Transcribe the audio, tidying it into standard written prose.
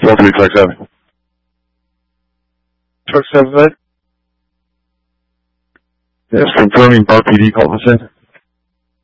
Talk to me, Truck 7. Truck 7, bud? Yes, confirming RPD call us in.